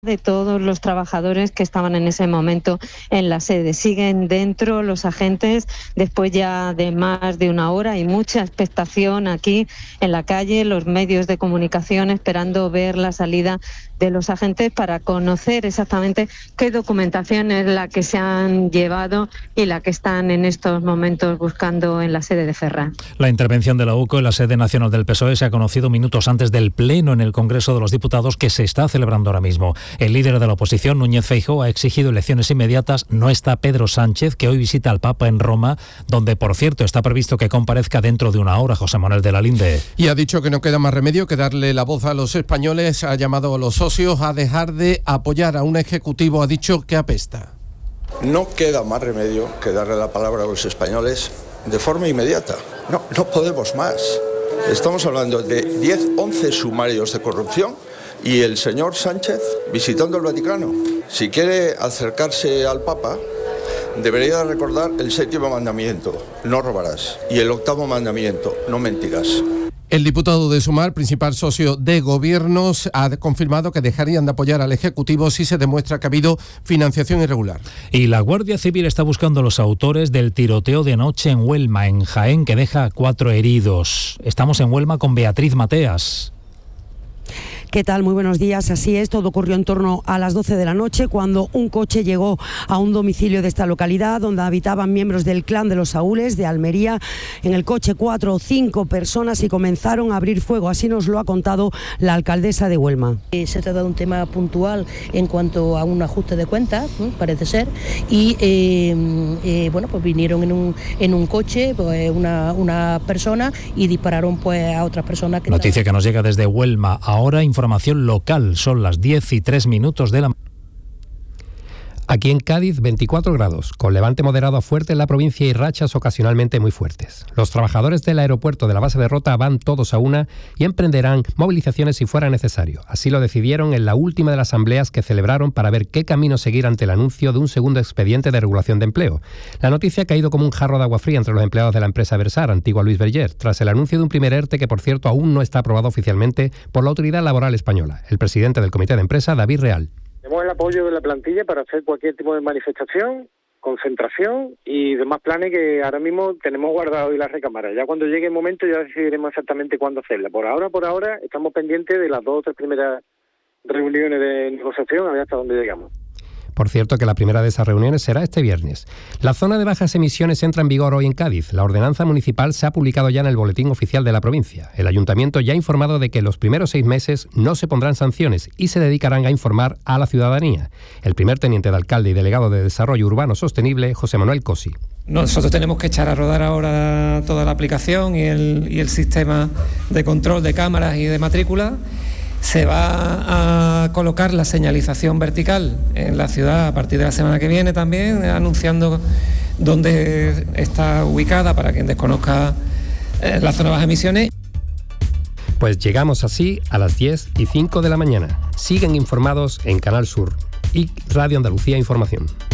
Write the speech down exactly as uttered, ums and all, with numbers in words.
de todos los trabajadores que estaban en ese momento en la sede. Siguen dentro los agentes después ya de más de una hora y mucha expectación aquí en la calle, los medios de comunicación esperando ver la salida de los agentes para conocer exactamente qué documentación es la que se han llevado y la que están en estos momentos buscando en la sede de Ferraz. La intervención de la U C O en la sede nacional del P S O E se ha conocido minutos antes del pleno en el Congreso de los Diputados que se está celebrando ahora mismo. El líder de la oposición, Núñez Feijóo, ha exigido elecciones inmediatas. No está Pedro Sánchez, que hoy visita al Papa en Roma, donde, por cierto, está previsto que comparezca dentro de una hora. José Manuel de la Linde. Y ha dicho que no queda más remedio que darle la voz a los españoles. Ha llamado a los socios a dejar de apoyar a un ejecutivo, ha dicho que apesta. No queda más remedio que darle la palabra a los españoles de forma inmediata. No, no podemos más. Estamos hablando de diez, once sumarios de corrupción y el señor Sánchez visitando el Vaticano. Si quiere acercarse al Papa, debería recordar el séptimo mandamiento, no robarás, y el octavo mandamiento, no mentirás. El diputado de Sumar, principal socio de gobiernos, ha confirmado que dejarían de apoyar al Ejecutivo si se demuestra que ha habido financiación irregular. Y la Guardia Civil está buscando a los autores del tiroteo de anoche en Huelma, en Jaén, que deja cuatro heridos. Estamos en Huelma con Beatriz Mateas. ¿Qué tal? Muy buenos días. Así es, todo ocurrió en torno a las doce de la noche cuando un coche llegó a un domicilio de esta localidad donde habitaban miembros del clan de los Saúles de Almería. En el coche cuatro o cinco personas y comenzaron a abrir fuego. Así nos lo ha contado la alcaldesa de Huelma. Se trata de un tema puntual en cuanto a un ajuste de cuentas, parece ser, y eh, eh, bueno, pues vinieron en un, en un coche pues, una, una persona y dispararon pues a otras personas. Que Noticia que nos llega desde Huelma. Ahora información local, son las diez y tres minutos de la... Aquí en Cádiz, veinticuatro grados, con levante moderado a fuerte en la provincia y rachas ocasionalmente muy fuertes. Los trabajadores del aeropuerto de la base de Rota van todos a una y emprenderán movilizaciones si fuera necesario. Así lo decidieron en la última de las asambleas que celebraron para ver qué camino seguir ante el anuncio de un segundo expediente de regulación de empleo. La noticia ha caído como un jarro de agua fría entre los empleados de la empresa Versar, antigua Luis Berger, tras el anuncio de un primer ERTE que, por cierto, aún no está aprobado oficialmente por la Autoridad Laboral Española. El presidente del Comité de Empresa, David Real. Tenemos el apoyo de la plantilla para hacer cualquier tipo de manifestación, concentración y demás planes que ahora mismo tenemos guardados y las recámaras. Ya cuando llegue el momento ya decidiremos exactamente cuándo hacerla. Por ahora, por ahora, estamos pendientes de las dos o tres primeras reuniones de negociación a ver hasta dónde llegamos. Por cierto, que la primera de esas reuniones será este viernes. La zona de bajas emisiones entra en vigor hoy en Cádiz. La ordenanza municipal se ha publicado ya en el boletín oficial de la provincia. El ayuntamiento ya ha informado de que los primeros seis meses no se pondrán sanciones y se dedicarán a informar a la ciudadanía. El primer teniente de alcalde y delegado de Desarrollo Urbano Sostenible, José Manuel Cosi. Nosotros tenemos que echar a rodar ahora toda la aplicación y el, y el sistema de control de cámaras y de matrícula. Se va a colocar la señalización vertical en la ciudad a partir de la semana que viene también, anunciando dónde está ubicada para quien desconozca eh, la zona de bajas emisiones. Pues llegamos así a las diez y cinco de la mañana. Siguen informados en Canal Sur y Radio Andalucía Información.